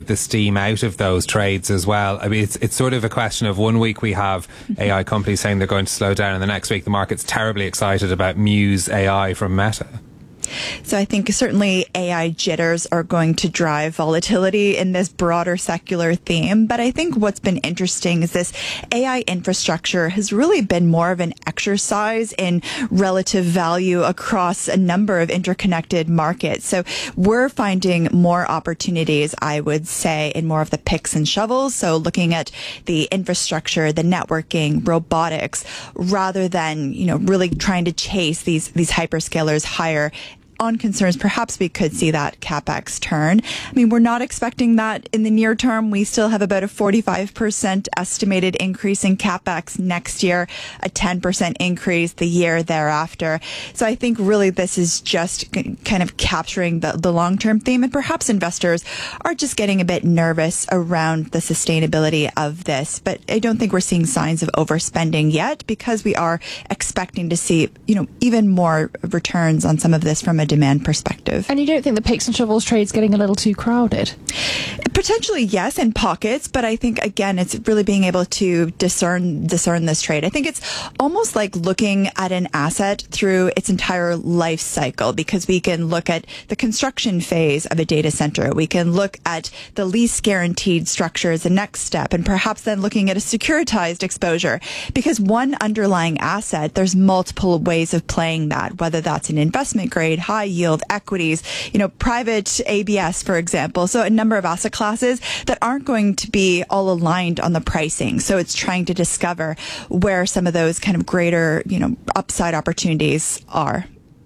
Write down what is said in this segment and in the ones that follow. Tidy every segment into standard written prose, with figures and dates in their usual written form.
the steam out of those trades as well. I mean, it's sort of a question of one week we have AI companies saying they're going to slow down, and the next week the market's terribly excited about Muse AI from Meta. So I think certainly AI jitters are going to drive volatility in this broader secular theme. But I think what's been interesting is this AI infrastructure has really been more of an exercise in relative value across a number of interconnected markets. So we're finding more opportunities, I would say, in more of the picks and shovels. So looking at the infrastructure, the networking, robotics, rather than, really trying to chase these hyperscalers higher. On concerns, perhaps we could see that CapEx turn. I mean, we're not expecting that in the near term. We still have about a 45% estimated increase in CapEx next year, a 10% increase the year thereafter. So I think really this is just kind of capturing the long-term theme, and perhaps investors are just getting a bit nervous around the sustainability of this. But I don't think we're seeing signs of overspending yet, because we are expecting to see, even more returns on some of this from a demand perspective. And you don't think the picks and shovels trade's getting a little too crowded? Potentially, yes, in pockets, but I think, again, it's really being able to discern this trade. I think it's almost like looking at an asset through its entire life cycle, because we can look at the construction phase of a data center. We can look at the lease guaranteed structure as the next step, and perhaps then looking at a securitized exposure, because one underlying asset, there's multiple ways of playing that, whether that's an investment grade, high yield equities, private ABS, for example. So a number of asset classes that aren't going to be all aligned on the pricing. So it's trying to discover where some of those kind of greater, upside opportunities are.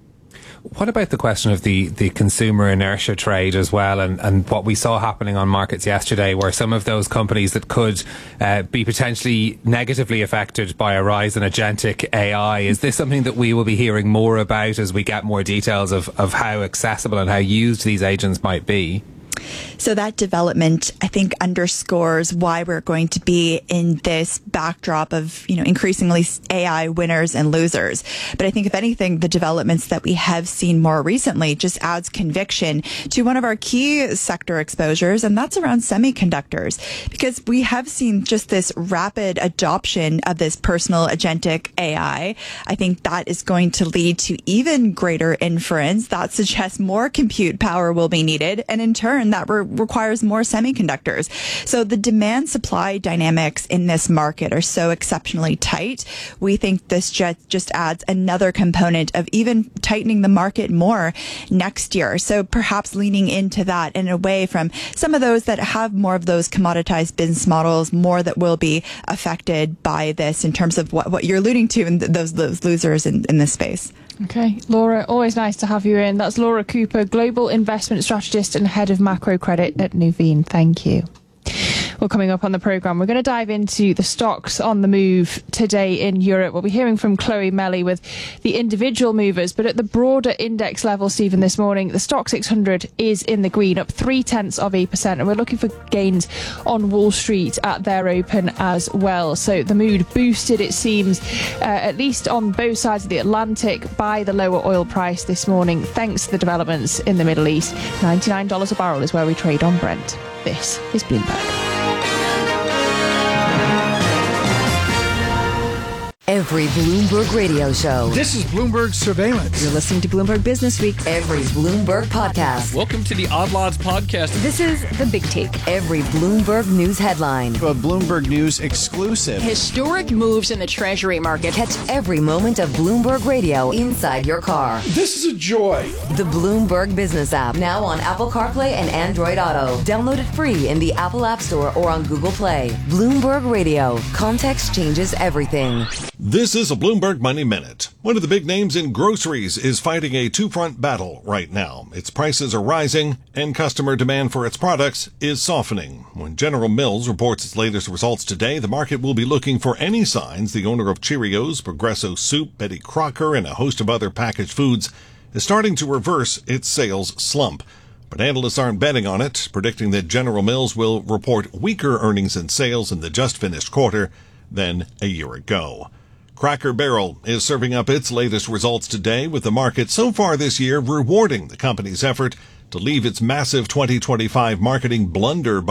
What about the question of the consumer inertia trade as well, and what we saw happening on markets yesterday, where some of those companies that could be potentially negatively affected by a rise in agentic AI, is this something that we will be hearing more about as we get more details of how accessible and how used these agents might be? So that development, I think, underscores why we're going to be in this backdrop of, increasingly AI winners and losers. But I think, if anything, the developments that we have seen more recently just adds conviction to one of our key sector exposures, and that's around semiconductors, because we have seen just this rapid adoption of this personal agentic AI. I think that is going to lead to even greater inference. That suggests more compute power will be needed, and in turn, that requires more semiconductors. So the demand supply dynamics in this market are so exceptionally tight. We think this just adds another component of even tightening the market more next year. So perhaps leaning into that and away from some of those that have more of those commoditized business models, more that will be affected by this in terms of what you're alluding to, and those losers in this space. Okay, Laura, always nice to have you in. That's Laura Cooper, Global Investment Strategist and Head of Macro Credit at Nuveen. Thank you. Well, coming up on the programme, we're going to dive into the stocks on the move today in Europe. We'll be hearing from Chloe Melly with the individual movers, but at the broader index level, Stephen, this morning, the Stock 600 is in the green, up 0.3%, and we're looking for gains on Wall Street at their open as well. So the mood boosted, it seems, at least on both sides of the Atlantic, by the lower oil price this morning, thanks to the developments in the Middle East. $99 a barrel is where we trade on Brent. This is Bloomberg. Every Bloomberg radio show. This is Bloomberg Surveillance. You're listening to Bloomberg Business Week. Every Bloomberg podcast. Welcome to the Odd Lots podcast. This is The Big Take. Every Bloomberg news headline. A Bloomberg News exclusive. Historic moves in the Treasury market. Catch every moment of Bloomberg radio inside your car. This is a joy. The Bloomberg Business app. Now on Apple CarPlay and Android Auto. Download it free in the Apple App Store or on Google Play. Bloomberg Radio. Context changes everything. This is a Bloomberg Money Minute. One of the big names in groceries is fighting a two-front battle right now. Its prices are rising, and customer demand for its products is softening. When General Mills reports its latest results today, the market will be looking for any signs the owner of Cheerios, Progresso Soup, Betty Crocker, and a host of other packaged foods is starting to reverse its sales slump. But analysts aren't betting on it, predicting that General Mills will report weaker earnings and sales in the just-finished quarter than a year ago. Cracker Barrel is serving up its latest results today, with the market so far this year rewarding the company's effort to leave its massive 2025 marketing blunder